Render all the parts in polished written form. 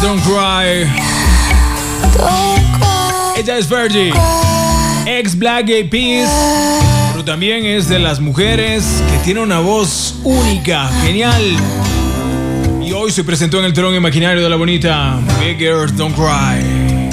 Don't Cry. Ella es Fergie, ex Black Eyed Peas, pero también es de las mujeres que tiene una voz única, genial. Y hoy se presentó en el telón imaginario de la bonita Big Girls Don't Cry.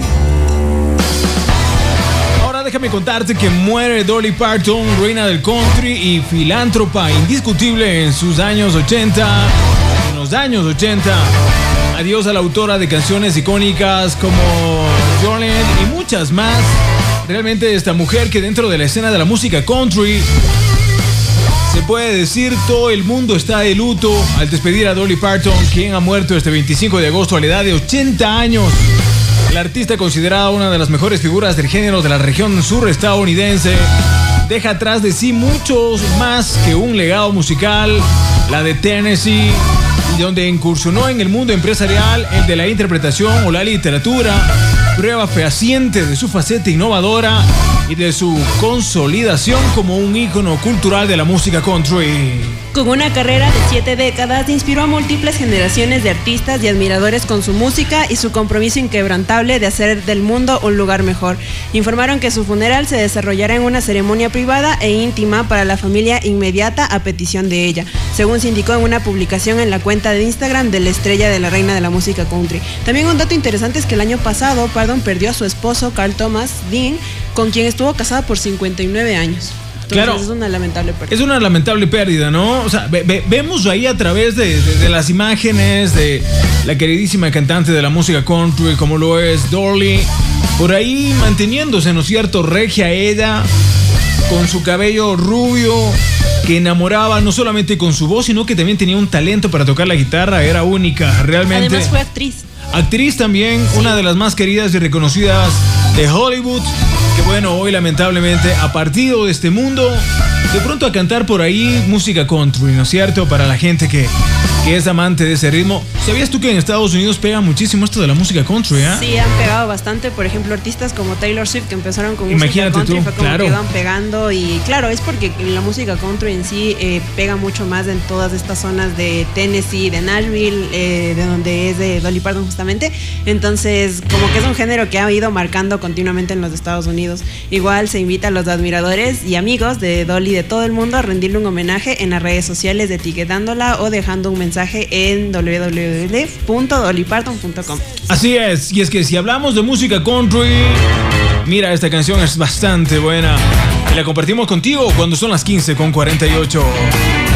Ahora déjame contarte que muere Dolly Parton, reina del country y filántropa indiscutible en sus años 80. En los años 80. Adiós a la autora de canciones icónicas como Jolene y muchas más. Realmente esta mujer que dentro de la escena de la música country, se puede decir, todo el mundo está de luto al despedir a Dolly Parton, quien ha muerto este 25 de agosto a la edad de 80 años. La artista, considerada una de las mejores figuras del género de la región surestadounidense, deja atrás de sí muchos más que un legado musical, la de Tennessee, y donde incursionó en el mundo empresarial, el de la interpretación o la literatura, prueba fehaciente de su faceta innovadora y de su consolidación como un ícono cultural de la música country. Con una carrera de 7 décadas, inspiró a múltiples generaciones de artistas y admiradores con su música y su compromiso inquebrantable de hacer del mundo un lugar mejor. Informaron que su funeral se desarrollará en una ceremonia privada e íntima para la familia inmediata a petición de ella, según se indicó en una publicación en la cuenta de Instagram de la estrella de la reina de la música country. También un dato interesante es que el año pasado Parton perdió a su esposo Carl Thomas Dean, con quien estuvo casada por 59 años. Entonces, claro, es una lamentable pérdida. Es una lamentable pérdida, ¿no? O sea, vemos ahí a través de las imágenes de la queridísima cantante de la música country, como lo es Dolly, por ahí manteniéndose, ¿no es cierto?, regia ella, con su cabello rubio, que enamoraba no solamente con su voz, sino que también tenía un talento para tocar la guitarra, era única, realmente. Además fue actriz. Actriz también, sí. Una de las más queridas y reconocidas de Hollywood, que bueno, hoy lamentablemente ha partido de este mundo, de pronto a cantar por ahí música country, ¿no es cierto? Para la gente que es amante de ese ritmo. ¿Sabías tú que en Estados Unidos pega muchísimo esto de la música country, eh? Sí, han pegado bastante. Por ejemplo, artistas como Taylor Swift, que empezaron con música country, tú, fue como claro, que iban pegando. Y claro, es porque la música country en sí pega mucho más en todas estas zonas de Tennessee, de Nashville, de donde es de Dolly Parton justamente. Entonces, como que es un género que ha ido marcando continuamente en los Estados Unidos. Igual se invita a los admiradores y amigos de Dolly de todo el mundo a rendirle un homenaje en las redes sociales, etiquetándola o dejando un mensaje en www.dollyparton.com. Así es, y es que si hablamos de música country, mira, esta canción es bastante buena y la compartimos contigo cuando son las 15:48.